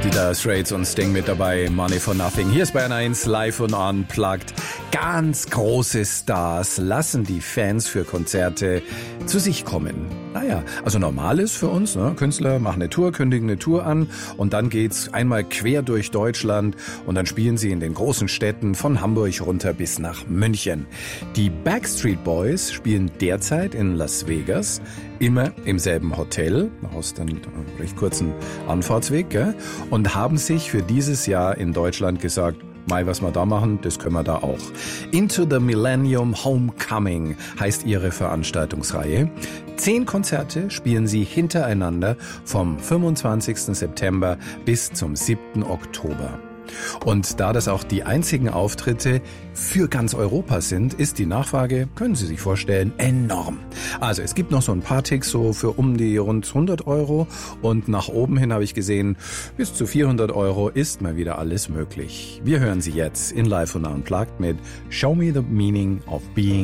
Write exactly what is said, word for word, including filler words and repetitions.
Die Dire Straits und Sting mit dabei, Money for Nothing. Hier ist Bayern eins, live und unplugged. Ganz große Stars lassen die Fans für Konzerte zu sich kommen. Naja, also normal ist für uns, ne? Künstler machen eine Tour, kündigen eine Tour an und dann geht's einmal quer durch Deutschland und dann spielen sie in den großen Städten von Hamburg runter bis nach München. Die Backstreet Boys spielen derzeit in Las Vegas, immer im selben Hotel, aus einem recht kurzen Anfahrtsweg, gell? Und haben sich für dieses Jahr in Deutschland gesagt, Mai, was wir da machen, das können wir da auch. Into the Millennium Homecoming heißt ihre Veranstaltungsreihe. Zehn Konzerte spielen sie hintereinander vom fünfundzwanzigsten September bis zum siebten Oktober. Und da das auch die einzigen Auftritte für ganz Europa sind, ist die Nachfrage, können Sie sich vorstellen, enorm. Also es gibt noch so ein paar Ticks so für um die rund hundert Euro und nach oben hin habe ich gesehen, bis zu vierhundert Euro ist mal wieder alles möglich. Wir hören Sie jetzt in Live und Unplugged mit Show Me the Meaning of Being